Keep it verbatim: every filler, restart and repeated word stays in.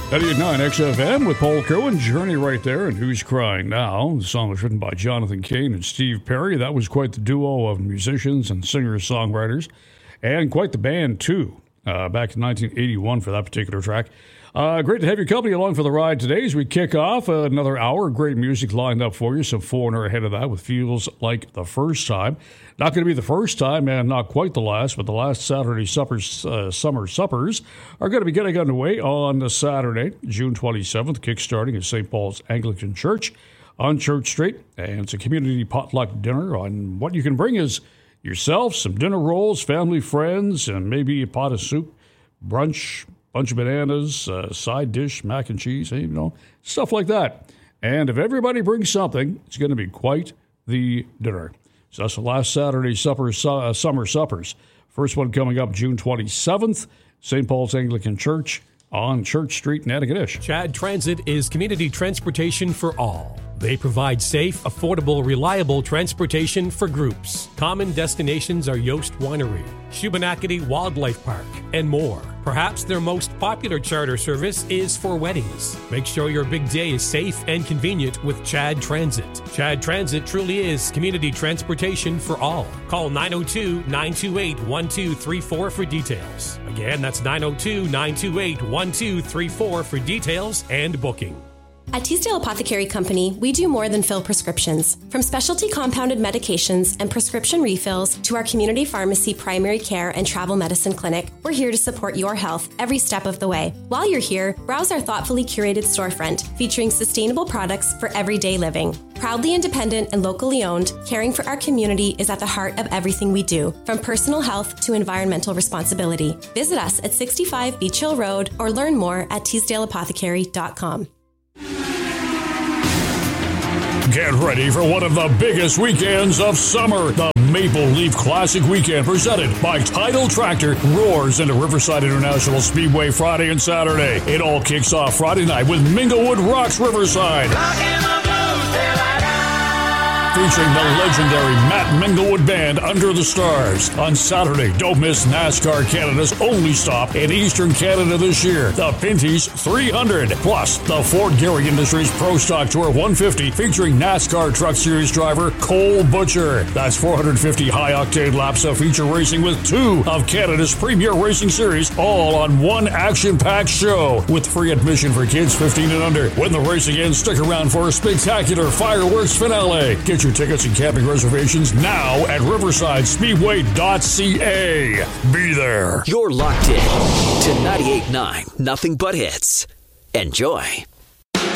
ninety-eight point nine X F M with Paul Cohen, Journey right there, and Who's Crying Now? The song was written by Jonathan Cain and Steve Perry. That was quite the duo of musicians and singer-songwriters, and quite the band, too, uh, back in nineteen eighty-one for that particular track. Uh, great to have your company along for the ride today as we kick off uh, another hour of great music lined up for you. Some Foreigner ahead of that with Feels Like the First Time. Not going to be the first time and not quite the last, but the last Saturday suppers, uh, summer suppers are going to be getting underway on the Saturday, June twenty-seventh, kickstarting at Saint Paul's Anglican Church on Church Street. And it's a community potluck dinner. On what you can bring is yourself, some dinner rolls, family, friends, and maybe a pot of soup, brunch, bunch of bananas, uh, side dish, mac and cheese, you know, stuff like that. And if everybody brings something, it's going to be quite the dinner. So that's the last Saturday supper, uh, summer suppers. First one coming up June twenty-seventh, Saint Paul's Anglican Church on Church Street in Antigonish. Chad Transit is community transportation for all. They provide safe, affordable, reliable transportation for groups. Common destinations are Yost Winery, Shubenacadie Wildlife Park, and more. Perhaps their most popular charter service is for weddings. Make sure your big day is safe and convenient with Chad Transit. Chad Transit truly is community transportation for all. Call nine oh two, nine two eight, one two three four for details. Again, that's nine oh two, nine two eight, one two three four for details and booking. At Teasdale Apothecary Company, we do more than fill prescriptions. From specialty compounded medications and prescription refills to our community pharmacy, primary care, and travel medicine clinic, we're here to support your health every step of the way. While you're here, browse our thoughtfully curated storefront featuring sustainable products for everyday living. Proudly independent and locally owned, caring for our community is at the heart of everything we do, from personal health to environmental responsibility. Visit us at sixty-five Beach Hill Road or learn more at teasdale apothecary dot com. Get ready for one of the biggest weekends of summer. The Maple Leaf Classic Weekend presented by Tidal Tractor roars into Riverside International Speedway Friday and Saturday. It all kicks off Friday night with Minglewood Rocks Riverside. Featuring the legendary Matt Minglewood Band Under the Stars. On Saturday, don't miss NASCAR Canada's only stop in Eastern Canada this year, the Pinty's three hundred. Plus, the Ford Gehry Industries Pro Stock Tour one fifty featuring NASCAR Truck Series driver Cole Butcher. That's four hundred fifty high-octane laps of feature racing with two of Canada's premier racing series, all on one action-packed show with free admission for kids fifteen and under. When the racing ends, stick around for a spectacular fireworks finale. Get your tickets and camping reservations now at riverside speedway dot c a. Be there. You're locked in to ninety-eight point nine Nothing But Hits. Enjoy.